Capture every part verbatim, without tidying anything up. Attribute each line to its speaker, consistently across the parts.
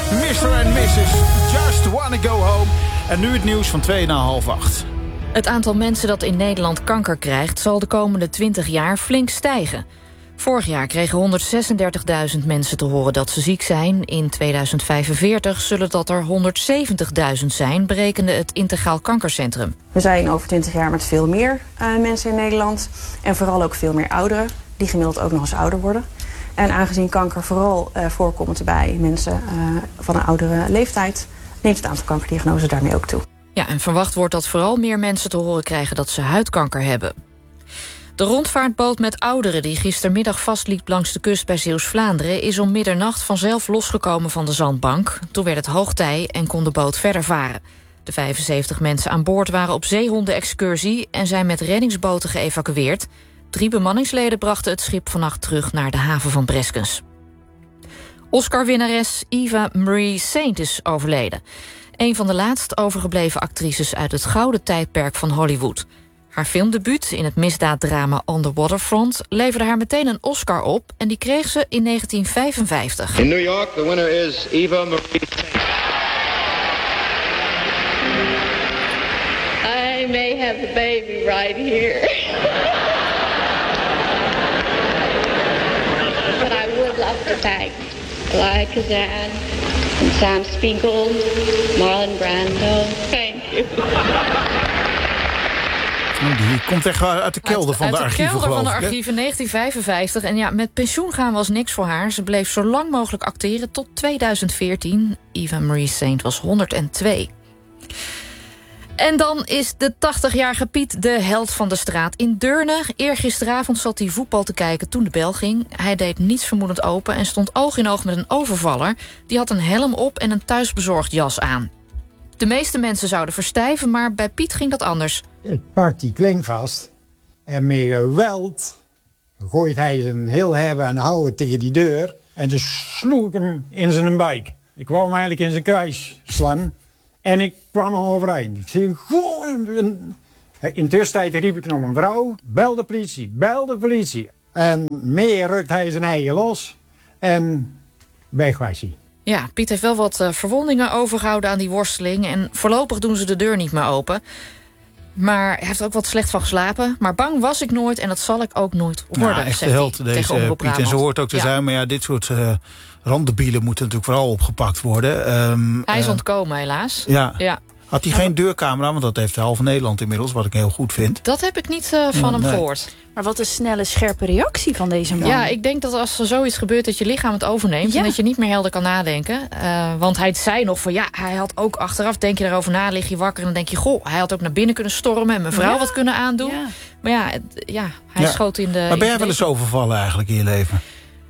Speaker 1: mister en missus Just Wanna Go Home. En nu het nieuws van twee na half acht.
Speaker 2: Het aantal mensen dat in Nederland kanker krijgt zal de komende twintig jaar flink stijgen. Vorig jaar kregen honderdzesendertigduizend mensen te horen dat ze ziek zijn. In tweeduizend vijfenveertig zullen dat er honderdzeventigduizend zijn, berekende het Integraal Kankercentrum.
Speaker 3: We zijn over twintig jaar met veel meer uh, mensen in Nederland. En vooral ook veel meer ouderen, die gemiddeld ook nog eens ouder worden. En aangezien kanker vooral uh, voorkomt bij mensen uh, van een oudere leeftijd, neemt het aantal kankerdiagnoses daarmee ook toe.
Speaker 2: Ja, en verwacht wordt dat vooral meer mensen te horen krijgen dat ze huidkanker hebben. De rondvaartboot met ouderen die gistermiddag vastliep langs de kust bij Zeeuws-Vlaanderen is om middernacht vanzelf losgekomen van de zandbank. Toen werd het hoogtij en kon de boot verder varen. De vijfenzeventig mensen aan boord waren op zeehondenexcursie en zijn met reddingsboten geëvacueerd. Drie bemanningsleden brachten het schip vannacht terug naar de haven van Breskens. Oscar-winnares Eva Marie Saint is overleden. Een van de laatst overgebleven actrices uit het gouden tijdperk van Hollywood. Haar filmdebuut in het misdaaddrama On the Waterfront leverde haar meteen een Oscar op en die kreeg ze in negentien vijfenvijftig.
Speaker 4: In New York, the winner is Eva Marie Saint.
Speaker 5: I may have the baby right here. But I would love to thank Elia Kazan and Sam Spiegel, Marlon Brando. Thank you.
Speaker 1: Die komt echt uit de kelder
Speaker 2: uit,
Speaker 1: van
Speaker 2: uit
Speaker 1: de archieven,
Speaker 2: kelder van de
Speaker 1: geloof ik,
Speaker 2: archieven, negentien vijfenvijftig. En ja, met pensioen gaan was niks voor haar. Ze bleef zo lang mogelijk acteren tot tweeduizend veertien. Eva Marie Saint was honderdtwee. En dan is de tachtigjarige Piet de held van de straat in Deurne. Eergisteravond zat hij voetbal te kijken toen de bel ging. Hij deed niets vermoedend open en stond oog in oog met een overvaller. Die had een helm op en een thuisbezorgd jas aan. De meeste mensen zouden verstijven, maar bij Piet ging dat anders.
Speaker 6: Het pakt die kling vast en met geweld gooit hij zijn heel hebben en houden tegen die deur. En dus sloeg ik hem in zijn buik. Ik wou hem eigenlijk in zijn kruis slaan en ik kwam er overeind. Ik zei, goh. In tussentijd riep ik nog een vrouw, bel de politie, bel de politie. En meer rukt hij zijn eigen los en weg was hij.
Speaker 2: Ja, Piet heeft wel wat uh, verwondingen overgehouden aan die worsteling. En voorlopig doen ze de deur niet meer open. Maar hij heeft er ook wat slecht van geslapen. Maar bang was ik nooit en dat zal ik ook nooit worden.
Speaker 1: Nou, echt de held, deze Piet. En zo hoort ook te
Speaker 2: ja.
Speaker 1: zijn. Maar ja, dit soort uh, randdebielen moeten natuurlijk vooral opgepakt worden. Um,
Speaker 2: hij is
Speaker 1: uh,
Speaker 2: ontkomen, helaas.
Speaker 1: Ja.
Speaker 2: ja.
Speaker 1: Had hij geen deurcamera, want dat heeft half Nederland inmiddels, wat ik heel goed vind.
Speaker 2: Dat heb ik niet uh, van
Speaker 1: nee.
Speaker 2: hem gehoord.
Speaker 7: Maar wat een snelle, scherpe reactie van deze man.
Speaker 2: Ja, ik denk dat als er zoiets gebeurt dat je lichaam het overneemt...
Speaker 7: Ja.
Speaker 2: en dat je niet meer helder kan nadenken. Uh, want hij zei nog van ja, hij had ook achteraf... denk je erover na, lig je wakker en dan denk je... goh, hij had ook naar binnen kunnen stormen en mevrouw ja. wat kunnen aandoen. Ja. Maar ja, ja hij ja. schoot in de...
Speaker 1: Maar ben jij wel eens overvallen eigenlijk in je leven?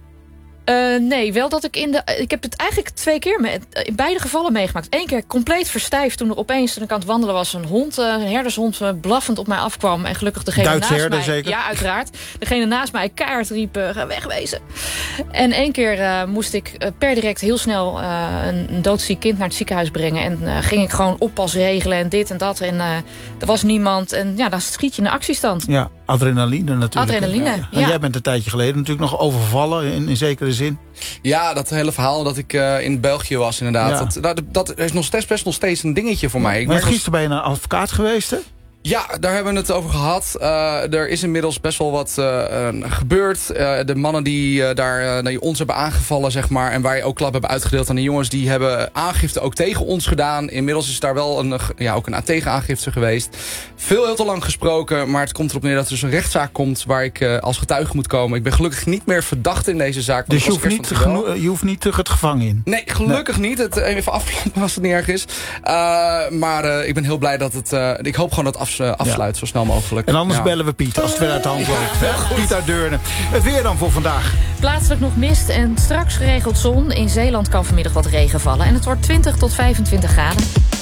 Speaker 2: Uh, nee, wel dat ik in de... Ik heb het eigenlijk twee keer met, in beide gevallen meegemaakt. Eén keer compleet verstijfd toen er opeens toen ik aan het wandelen was... een hond, een herdershond, blaffend op mij afkwam. En gelukkig degene
Speaker 1: Duitse
Speaker 2: naast
Speaker 1: herder,
Speaker 2: mij...
Speaker 1: zeker?
Speaker 2: Ja, uiteraard. Degene naast mij keihard riep, uh, ga wegwezen. En één keer uh, moest ik uh, per direct heel snel uh, een, een doodziek kind naar het ziekenhuis brengen. En uh, ging ik gewoon oppas regelen en dit en dat. En uh, er was niemand. En ja, dan schiet je in de actiestand.
Speaker 1: Ja, adrenaline natuurlijk.
Speaker 2: Adrenaline,
Speaker 1: ja.
Speaker 2: ja.
Speaker 1: En jij bent een tijdje geleden natuurlijk nog overvallen in, in zekere zin.
Speaker 8: Ja, dat hele verhaal dat ik uh, in België was inderdaad.
Speaker 1: Ja.
Speaker 8: Dat, dat, dat is nog steeds, best nog steeds een dingetje voor mij. Ik
Speaker 1: maar gisteren ben je naar een advocaat geweest, hè?
Speaker 8: Ja, daar hebben we het over gehad. Uh, er is inmiddels best wel wat uh, uh, gebeurd. Uh, de mannen die uh, daar uh, ons hebben aangevallen, zeg maar... en waar je ook klap hebben uitgedeeld aan de jongens... die hebben aangifte ook tegen ons gedaan. Inmiddels is daar wel een, ja, ook een tegenaangifte geweest. Veel heel te lang gesproken, maar het komt erop neer... dat er dus een rechtszaak komt waar ik uh, als getuige moet komen. Ik ben gelukkig niet meer verdacht in deze zaak.
Speaker 1: Dus je hoeft, niet geno- je hoeft niet terug het gevangen in?
Speaker 8: Nee, gelukkig nee. niet. Het, even afkloppen als het niet erg is. Uh, maar uh, ik ben heel blij dat het... Uh, ik hoop gewoon dat het af, uh, afsluit ja. zo snel mogelijk.
Speaker 1: En anders
Speaker 8: ja.
Speaker 1: bellen we Piet, als het weer uit de hand loopt. Ja, Piet uit Deurne. Het weer dan voor vandaag.
Speaker 2: Plaatselijk nog mist en straks geregeld zon. In Zeeland kan vanmiddag wat regen vallen. En het wordt twintig tot vijfentwintig graden.